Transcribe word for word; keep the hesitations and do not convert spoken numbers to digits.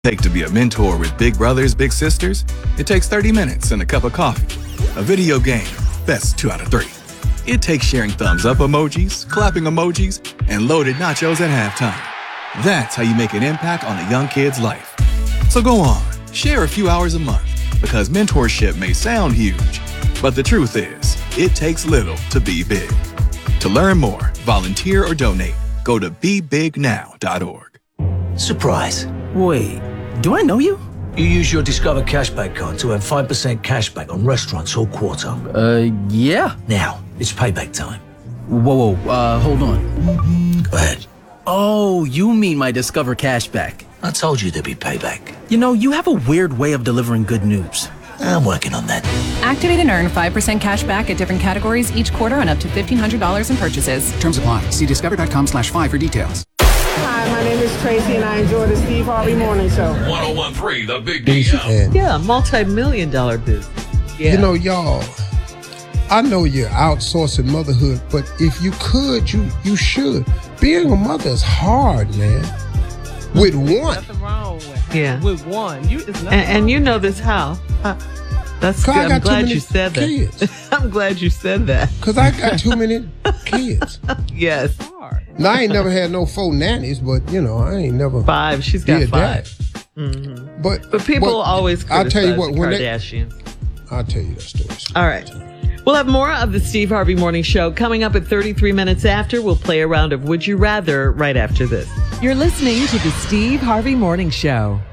Take to be a mentor with big brothers, big sisters? It takes thirty minutes and a cup of coffee. A video game? That's two out of three. It takes sharing thumbs up emojis, clapping emojis, and loaded nachos at halftime. That's how you make an impact on a young kid's life. So go on, share a few hours a month, because mentorship may sound huge, but the truth is, it takes little to be big. To learn more, volunteer, or donate, go to be big now dot org. Surprise. Wait, do I know you? You use your Discover Cashback card to earn five percent cashback on restaurants all quarter. Uh, yeah. Now, it's payback time. Whoa, whoa, uh, hold on. Go ahead. Oh, you mean my Discover Cashback. I told you there'd be payback. You know, you have a weird way of delivering good news. I'm working on that. Activate and earn five percent cash back at different categories each quarter on up to fifteen hundred dollars in purchases. Terms apply. See discover.com slash five for details. Hi, my name is Tracy, and I enjoy the Steve Harvey Morning Show. one oh one three The Big D M. Yeah, multi-million dollar business. Yeah. You know, y'all, I know you're outsourcing motherhood, but if you could, you you should. Being a mother is hard, man. With one. Nothing wrong with Yeah. With one. You, it's And, nothing and you know this how? Uh, that's good. Cause I I'm got too glad many you said kids. that. I'm glad you said that. Because I got too many kids. Yes. hard. Now, I ain't never had no four nannies, but, you know, I ain't never Five. She's got did five. that. But, But people but always criticize I'll tell you what, the when they, Kardashians. I'll tell you that story. All right. We'll have more of the Steve Harvey Morning Show coming up at thirty-three minutes after. We'll play a round of Would You Rather right after this. You're listening to the Steve Harvey Morning Show.